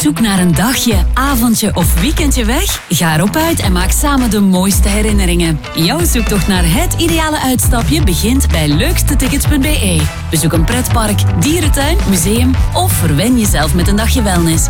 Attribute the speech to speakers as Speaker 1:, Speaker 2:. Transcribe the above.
Speaker 1: zoek naar een dagje, avondje of weekendje weg? Ga erop uit en maak samen de mooiste herinneringen. Jouw zoektocht naar het ideale uitstapje begint bij leukstetickets.be. Bezoek een pretpark, dierentuin, museum of verwen jezelf met een dagje wellness.